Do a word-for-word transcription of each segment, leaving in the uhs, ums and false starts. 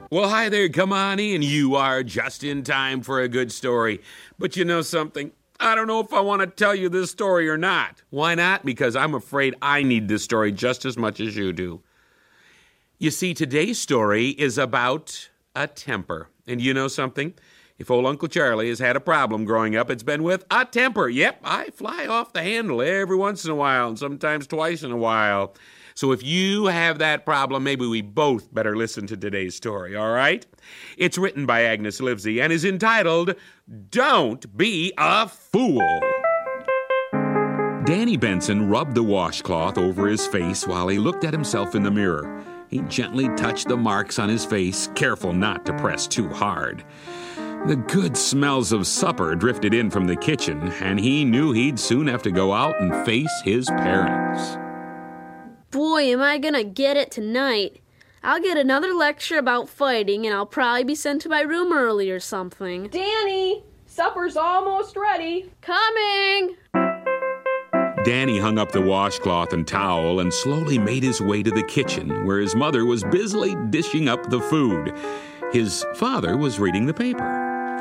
Well, hi there, come on in. You are just in time for a good story. But you know something? I don't know if I want to tell you this story or not. Why not? Because I'm afraid I need this story just as much as you do. You see, today's story is about a temper. And you know something? If old Uncle Charlie has had a problem growing up, it's been with a temper. Yep, I fly off the handle every once in a while, and sometimes twice in a while. So if you have that problem, maybe we both better listen to today's story, all right? It's written by Agnes Livesey and is entitled, Don't Be a Fool. Danny Benson rubbed the washcloth over his face while he looked at himself in the mirror. He gently touched the marks on his face, careful not to press too hard. The good smells of supper drifted in from the kitchen, and he knew he'd soon have to go out and face his parents. Boy, am I gonna get it tonight. I'll get another lecture about fighting, and I'll probably be sent to my room early or something. Danny, supper's almost ready. Coming! Danny hung up the washcloth and towel and slowly made his way to the kitchen, where his mother was busily dishing up the food. His father was reading the paper.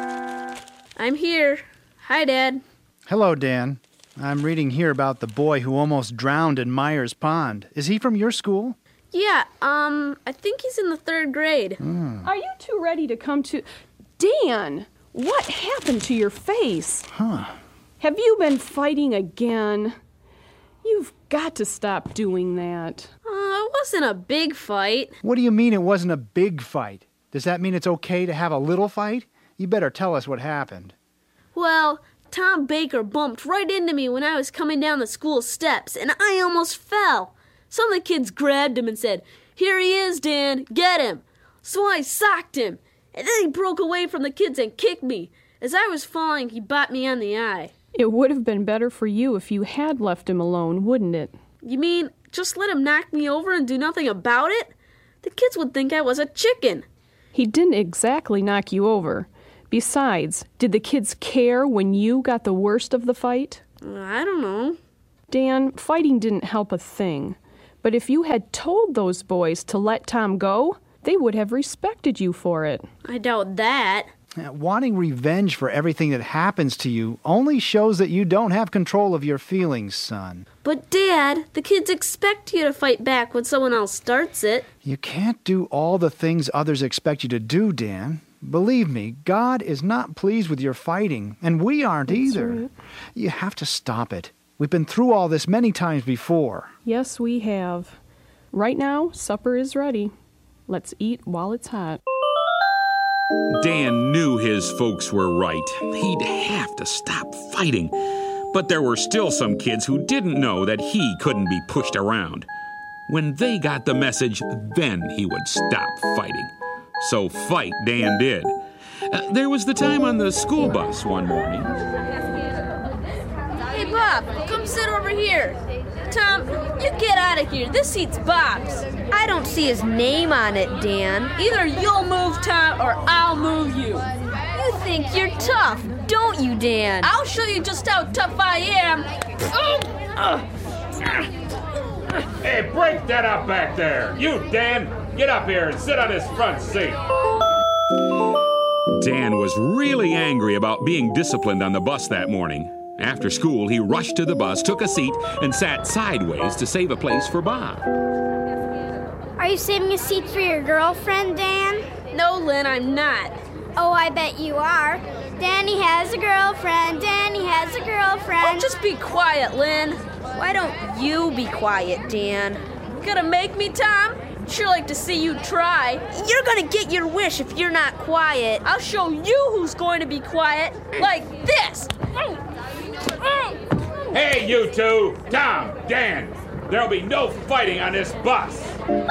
I'm here. Hi, Dad. Hello, Dan. I'm reading here about the boy who almost drowned in Myers Pond. Is he from your school? Yeah, um, I think he's in the third grade. Mm. Are you two ready to come to... Dan, what happened to your face? Huh. Have you been fighting again? You've got to stop doing that. Uh, it wasn't a big fight. What do you mean it wasn't a big fight? Does that mean it's okay to have a little fight? You better tell us what happened. Well, Tom Baker bumped right into me when I was coming down the school steps, and I almost fell. Some of the kids grabbed him and said, "Here he is, Dan, get him." So I socked him, and then he broke away from the kids and kicked me. As I was falling, he bit me on the eye. It would have been better for you if you had left him alone, wouldn't it? You mean just let him knock me over and do nothing about it? The kids would think I was a chicken. He didn't exactly knock you over. Besides, did the kids care when you got the worst of the fight? I don't know. Dan, fighting didn't help a thing. But if you had told those boys to let Tom go, they would have respected you for it. I doubt that. Wanting revenge for everything that happens to you only shows that you don't have control of your feelings, son. But, Dad, the kids expect you to fight back when someone else starts it. You can't do all the things others expect you to do, Dan. Believe me, God is not pleased with your fighting, and we aren't That's either. Right. You have to stop it. We've been through all this many times before. Yes, we have. Right now, supper is ready. Let's eat while it's hot. Dan knew his folks were right. He'd have to stop fighting. But there were still some kids who didn't know that he couldn't be pushed around. When they got the message, then he would stop fighting. So fight Dan did. Uh, there was the time on the school bus one morning. Hey, Bob, come sit over here. Tom, you get out of here. This seat's Bob's. I don't see his name on it, Dan. Either you'll move, Tom, or I'll move you. You think you're tough, don't you, Dan? I'll show you just how tough I am. Hey, break that up back there. You, Dan, get up here and sit on this front seat. Dan was really angry about being disciplined on the bus that morning. After school, he rushed to the bus, took a seat, and sat sideways to save a place for Bob. Are you saving a seat for your girlfriend, Dan? No, Lynn, I'm not. Oh, I bet you are. Danny has a girlfriend. Danny has a girlfriend. Oh, just be quiet, Lynn. Why don't you be quiet, Dan? Gonna make me, Tom? Sure like to see you try. You're gonna get your wish if you're not quiet. I'll show you who's going to be quiet. Like this. Hey, you two! Tom, Dan! There'll be no fighting on this bus!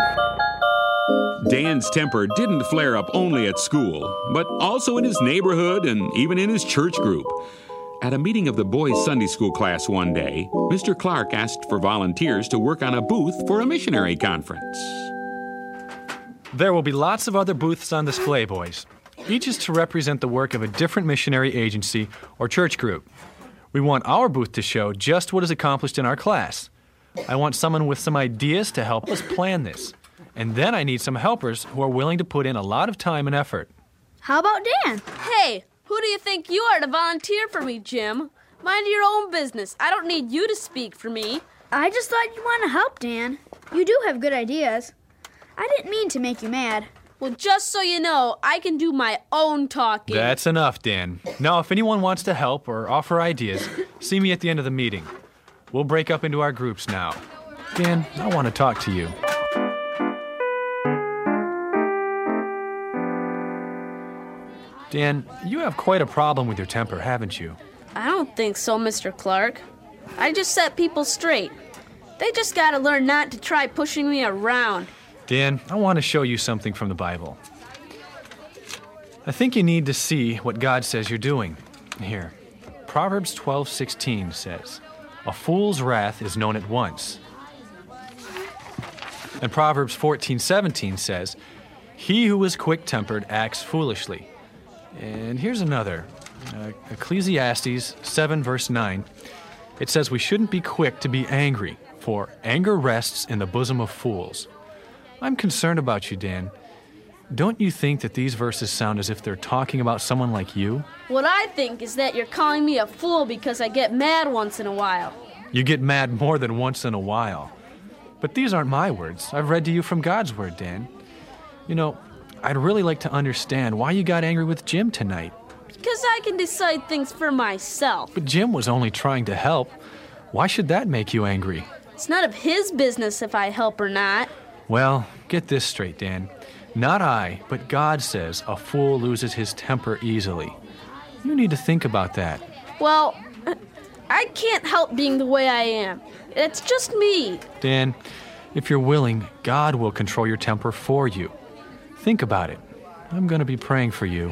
Dan's temper didn't flare up only at school, but also in his neighborhood and even in his church group. At a meeting of the boys' Sunday school class one day, Mister Clark asked for volunteers to work on a booth for a missionary conference. There will be lots of other booths on display, boys. Each is to represent the work of a different missionary agency or church group. We want our booth to show just what is accomplished in our class. I want someone with some ideas to help us plan this. And then I need some helpers who are willing to put in a lot of time and effort. How about Dan? Hey, who do you think you are to volunteer for me, Jim? Mind your own business. I don't need you to speak for me. I just thought you'd want to help, Dan. You do have good ideas. I didn't mean to make you mad. Well, just so you know, I can do my own talking. That's enough, Dan. Now, if anyone wants to help or offer ideas, see me at the end of the meeting. We'll break up into our groups now. Dan, I want to talk to you. Dan, you have quite a problem with your temper, haven't you? I don't think so, Mister Clark. I just set people straight. They just gotta learn not to try pushing me around. Dan, I want to show you something from the Bible. I think you need to see what God says you're doing. Here, Proverbs twelve sixteen says, "A fool's wrath is known at once." And Proverbs fourteen seventeen says, "He who is quick-tempered acts foolishly." And here's another, uh, Ecclesiastes seven verse nine. It says we shouldn't be quick to be angry, for anger rests in the bosom of fools. I'm concerned about you, Dan. Don't you think that these verses sound as if they're talking about someone like you? What I think is that you're calling me a fool because I get mad once in a while. You get mad more than once in a while. But these aren't my words. I've read to you from God's word, Dan. You know, I'd really like to understand why you got angry with Jim tonight. Because I can decide things for myself. But Jim was only trying to help. Why should that make you angry? It's none of his business if I help or not. Well, get this straight, Dan. Not I, but God says a fool loses his temper easily. You need to think about that. Well, I can't help being the way I am. It's just me. Dan, if you're willing, God will control your temper for you. Think about it. I'm going to be praying for you.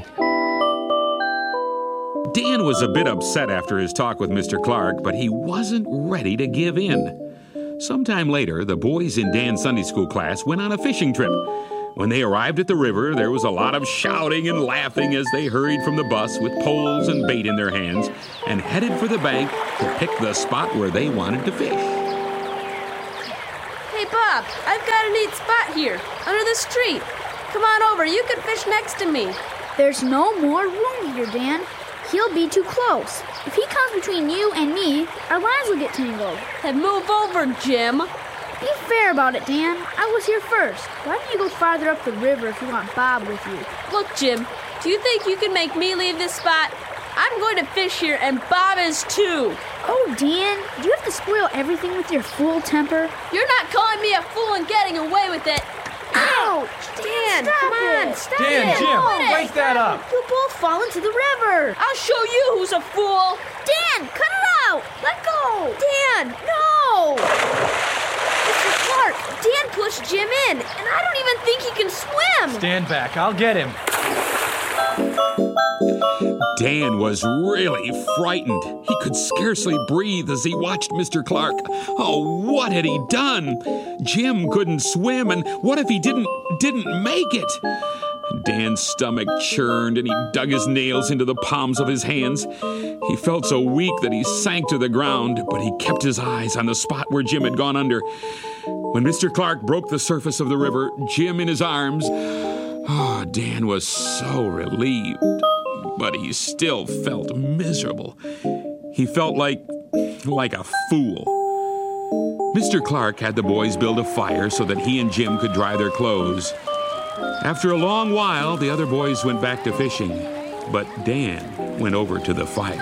Dan was a bit upset after his talk with Mister Clark, but he wasn't ready to give in. Sometime later, the boys in Dan's Sunday school class went on a fishing trip. When they arrived at the river, there was a lot of shouting and laughing as they hurried from the bus with poles and bait in their hands and headed for the bank to pick the spot where they wanted to fish. Hey, Bob, I've got a neat spot here, under the street. Come on over, you can fish next to me. There's no more room here, Dan. He'll be too close. If he comes between you and me, our lines will get tangled. Then move over, Jim. Be fair about it, Dan. I was here first. Why don't you go farther up the river if you want Bob with you? Look, Jim, do you think you can make me leave this spot? I'm going to fish here, and Bob is too. Oh, Dan, do you have to spoil everything with your fool temper? You're not calling me a fool and getting away with it. Ouch! Dan, Stop come on, it. stop Dan, it. Jim, Quit it. break that up. You'll both fall into the river. I'll show you who's a fool. Dan, cut it out. Let go. Dan, no! Mister Clark, Dan pushed Jim in, and I don't even think he can swim. Stand back. I'll get him. Dan was really frightened. He could scarcely breathe as he watched Mister Clark. Oh, what had he done? Jim couldn't swim, and what if he didn't didn't make it? Dan's stomach churned, and he dug his nails into the palms of his hands. He felt so weak that he sank to the ground, but he kept his eyes on the spot where Jim had gone under. When Mister Clark broke the surface of the river, Jim in his arms, oh, Dan was so relieved. But he still felt miserable. He felt like, like a fool. Mister Clark had the boys build a fire so that he and Jim could dry their clothes. After a long while, the other boys went back to fishing, but Dan went over to the fire.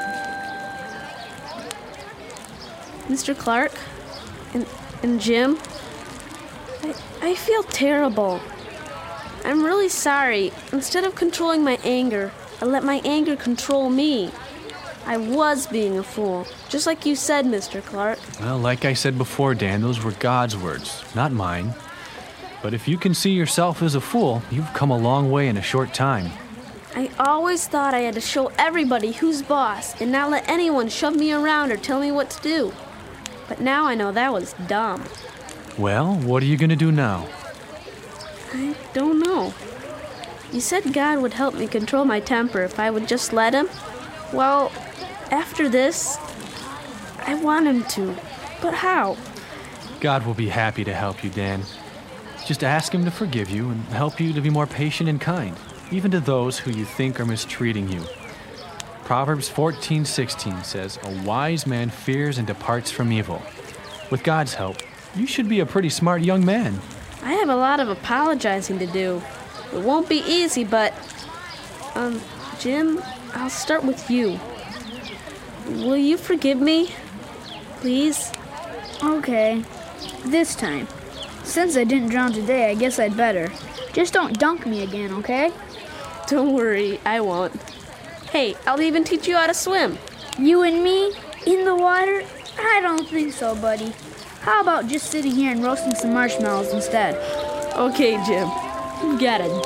Mister Clark and, and Jim, I, I feel terrible. I'm really sorry. Instead of controlling my anger, I let my anger control me. I was being a fool, just like you said, Mister Clark. Well, like I said before, Dan, those were God's words, not mine. But if you can see yourself as a fool, you've come a long way in a short time. I always thought I had to show everybody who's boss and not let anyone shove me around or tell me what to do. But now I know that was dumb. Well, what are you going to do now? I don't know. You said God would help me control my temper if I would just let him. Well, after this, I want him to. But how? God will be happy to help you, Dan. Just ask him to forgive you and help you to be more patient and kind, even to those who you think are mistreating you. Proverbs fourteen sixteen says, "A wise man fears and departs from evil." With God's help, you should be a pretty smart young man. I have a lot of apologizing to do. It won't be easy, but... Um, Jim, I'll start with you. Will you forgive me? Please? Okay. This time. Since I didn't drown today, I guess I'd better. Just don't dunk me again, okay? Don't worry, I won't. Hey, I'll even teach you how to swim. You and me? In the water? I don't think so, buddy. How about just sitting here and roasting some marshmallows instead? Okay, Jim. You got it.